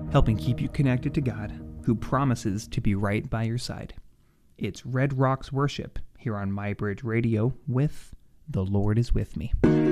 helping keep you connected to God, who promises to be right by your side. It's Red Rocks Worship here on MyBridge Radio with The Lord is With Me.